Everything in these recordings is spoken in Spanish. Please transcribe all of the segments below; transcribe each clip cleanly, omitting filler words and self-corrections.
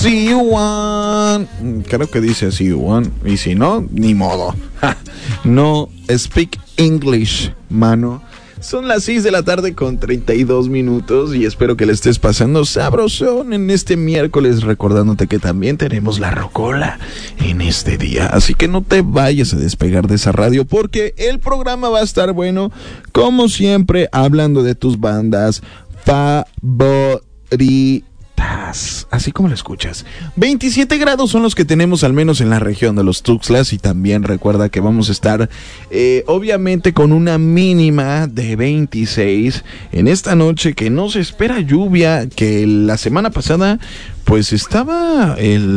See you one. Creo que dice see you one. Y si no, ni modo. No speak English, mano. Son las 6 de la tarde con 32 minutos y espero que le estés pasando sabrosón en este miércoles, recordándote que también tenemos la rocola en este día. Así que no te vayas a despegar de esa radio porque el programa va a estar bueno, como siempre, hablando de tus bandas favoritas. Así como lo escuchas. 27 grados son los que tenemos al menos en la región de los Tuxtlas. Y también recuerda que vamos a estar obviamente con una mínima de 26 en esta noche, que no se espera lluvia, que la semana pasada pues estaba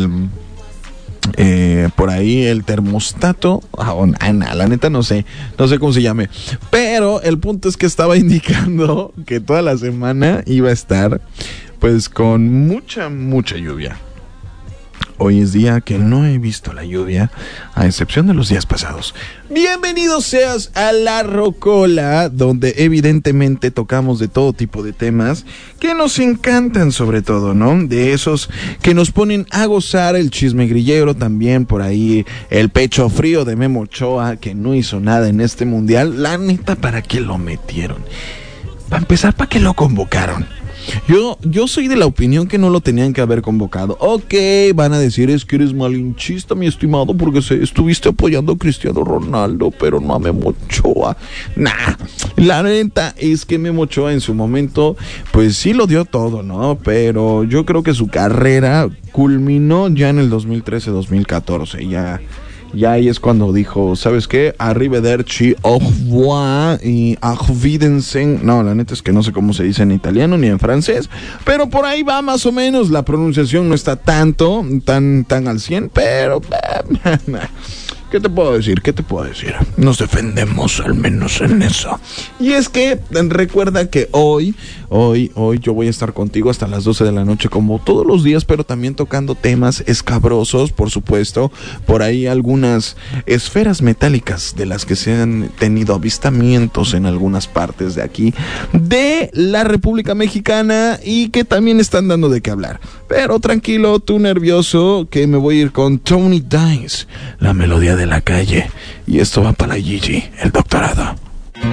por ahí el termostato, la neta no sé cómo se llame, pero el punto es que estaba indicando que toda la semana iba a estar pues con mucha lluvia. Hoy es día que no he visto la lluvia, a excepción de los días pasados. Bienvenidos seas a La Rocola, donde evidentemente tocamos de todo tipo de temas que nos encantan, sobre todo, ¿no? De esos que nos ponen a gozar, el chisme grillero, también por ahí el pecho frío de Memo Ochoa, que no hizo nada en este mundial. La neta, ¿para qué lo metieron? Para empezar, ¿para qué lo convocaron? Yo soy de la opinión que no lo tenían que haber convocado. Ok, van a decir, es que eres malinchista, mi estimado, porque estuviste apoyando a Cristiano Ronaldo, pero no a Memo Ochoa. La neta es que Memo Ochoa en su momento, pues sí lo dio todo, ¿no? Pero yo creo que su carrera culminó ya en el 2013-2014, Ya ahí es cuando dijo, ¿sabes qué? Arrivederci, au revoir y auf Wiedersehen. No, la neta es que no sé cómo se dice en italiano ni en francés, pero por ahí va más o menos. La pronunciación no está tan al 100, pero ¿qué te puedo decir? Nos defendemos al menos en eso. Y es que recuerda que hoy yo voy a estar contigo hasta las 12 de la noche como todos los días, pero también tocando temas escabrosos, por supuesto. Por ahí algunas esferas metálicas de las que se han tenido avistamientos en algunas partes de aquí de la República Mexicana y que también están dando de qué hablar. Pero tranquilo, tú nervioso, que me voy a ir con Tony Dice, la melodía de la calle. Y esto va para la Gigi, el doctorado.